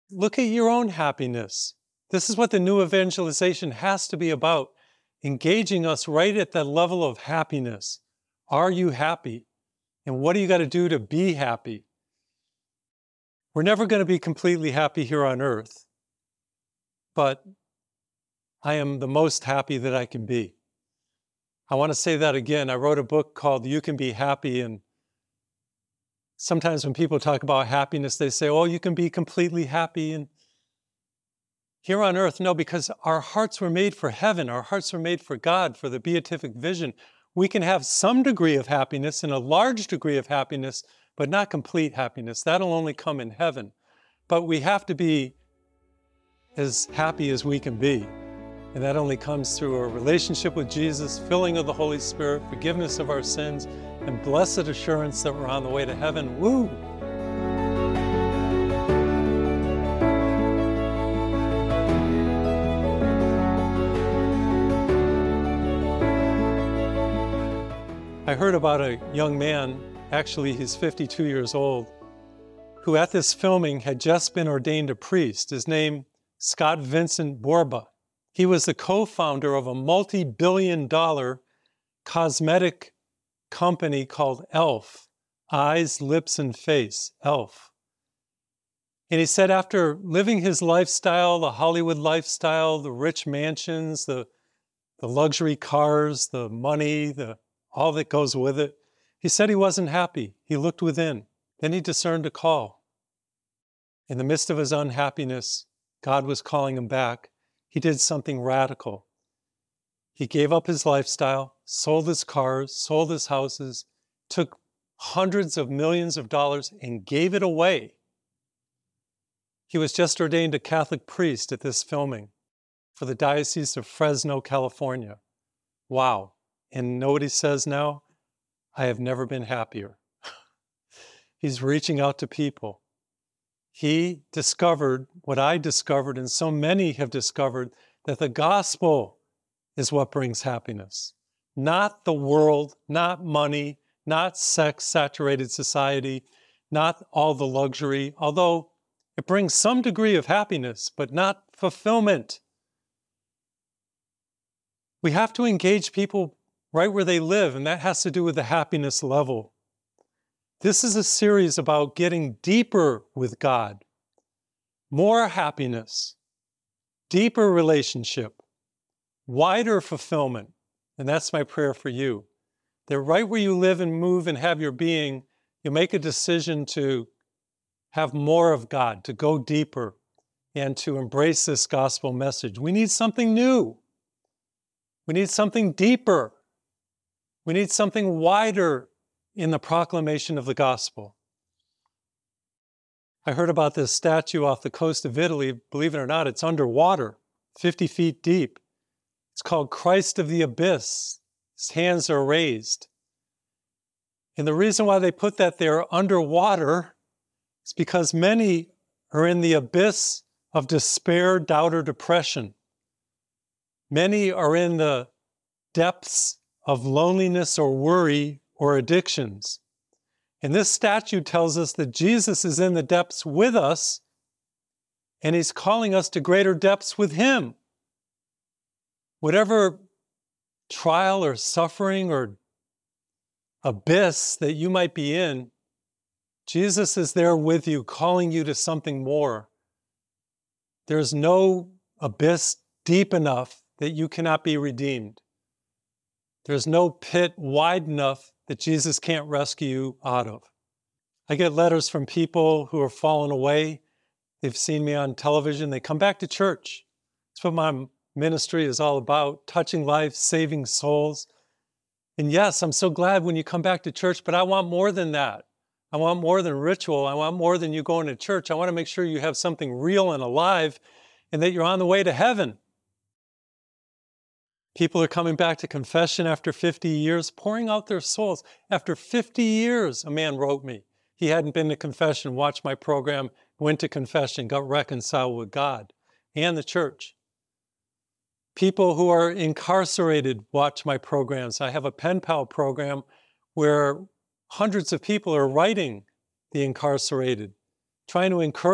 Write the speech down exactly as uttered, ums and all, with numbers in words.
look at your own happiness. This is what the new evangelization has to be about, engaging us right at the level of happiness. Are you happy? And what do you got to do to be happy? We're never going to be completely happy here on earth, but I am the most happy that I can be. I want to say that again. I wrote a book called You Can Be Happy, and sometimes when people talk about happiness, they say, oh, you can be completely happy. And here on earth, no, because our hearts were made for heaven. Our hearts were made for God, for the beatific vision. We can have some degree of happiness and a large degree of happiness, but not complete happiness. That'll only come in heaven. But we have to be as happy as we can be. And that only comes through a relationship with Jesus, filling of the Holy Spirit, forgiveness of our sins, and blessed assurance that we're on the way to heaven. Woo! I heard about a young man, actually he's fifty-two years old, who at this filming had just been ordained a priest. His name, Scott Vincent Borba. He was the co-founder of a multi-billion dollar cosmetic company called E L F, Eyes, Lips, and Face, E L F. And he said after living his lifestyle, the Hollywood lifestyle, the rich mansions, the, the luxury cars, the money, the, all that goes with it, he said he wasn't happy. He looked within. Then he discerned a call. In the midst of his unhappiness, God was calling him back. He did something radical. He gave up his lifestyle, sold his cars, sold his houses, took hundreds of millions of dollars and gave it away. He was just ordained a Catholic priest at this filming for the Diocese of Fresno, California. Wow. And know what he says now? I have never been happier. He's reaching out to people. He discovered what I discovered, and so many have discovered, that the gospel is what brings happiness. Not the world, not money, not sex-saturated society, not all the luxury, although it brings some degree of happiness, but not fulfillment. We have to engage people right where they live, and that has to do with the happiness level. This is a series about getting deeper with God, more happiness, deeper relationship, wider fulfillment. And that's my prayer for you. That right where you live and move and have your being, you make a decision to have more of God, to go deeper, and to embrace this gospel message. We need something new. We need something deeper. We need something wider in the proclamation of the gospel. I heard about this statue off the coast of Italy. Believe it or not, it's underwater, fifty feet deep. It's called Christ of the Abyss. His hands are raised. And the reason why they put that there underwater is because many are in the abyss of despair, doubt, or depression. Many are in the depths of loneliness or worry or addictions. And this statue tells us that Jesus is in the depths with us, and he's calling us to greater depths with him. Whatever trial or suffering or abyss that you might be in, Jesus is there with you, calling you to something more. There's no abyss deep enough that you cannot be redeemed. There's no pit wide enough that Jesus can't rescue you out of. I get letters from people who are fallen away. They've seen me on television. They come back to church. That's what my ministry is all about, touching lives, saving souls. And yes, I'm so glad when you come back to church, but I want more than that. I want more than ritual. I want more than you going to church. I want to make sure you have something real and alive and that you're on the way to heaven. People are coming back to confession after fifty years, pouring out their souls. After fifty years, a man wrote me. He hadn't been to confession, watched my program, went to confession, got reconciled with God and the church. People who are incarcerated watch my programs. I have a pen pal program where hundreds of people are writing the incarcerated, trying to encourage